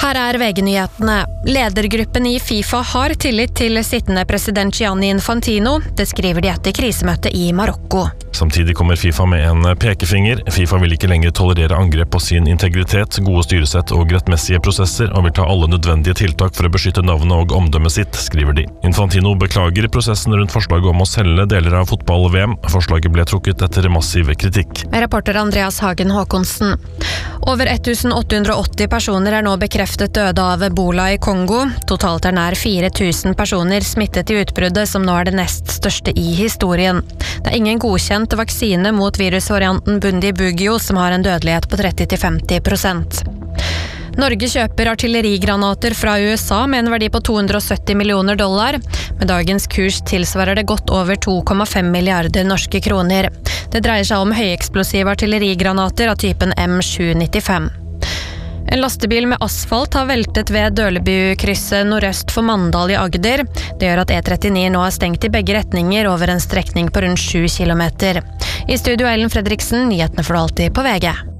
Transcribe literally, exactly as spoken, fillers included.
Her er V G-nyhetene. Ledergruppen i FIFA har tillit til sittende president Gianni Infantino. Det skriver de etter krisemøtet i Marokko. Samtidig kommer FIFA med en pekefinger. FIFA vil ikke lenger tolerere angrep på sin integritet, gode styresett og rettmessige prosesser, og vil ta alle nødvendige tiltak for å beskytte navnet og omdømmet sitt, skriver de. Infantino beklager prosessen rundt forslaget om å selge deler av fotball-V M. Forslaget ble trukket etter massiv kritikk. Reporter Andreas Hagen Håkonsen. Over tusen åtte hundre og åtti personer er nå bekreftet døde av ebola i Kongo. Totalt er nær fire tusen personer smittet i utbruddet, som nå er det nest største i historien. Det er ingen godkjent vaksine mot virusvarianten Bundibugyo, som har en dødelighet på tretti til femti prosent. Norge kjøper artillerigranater fra U S A med en verdi på to hundre og sytti millioner dollar. Med dagens kurs tilsvarer det godt over to komma fem milliarder norske kroner. Det dreier seg om høyeksplosive artillerigranater av typen M sju nittifem. En lastebil med asfalt har veltet ved Dølebu-krysset nordøst for Mandal i Agder. Det gjør at E trettini nå er stengt i begge retninger over en strekning på rundt sju kilometer. I studio Ellen Fredriksen, nyhetene for alltid på V G.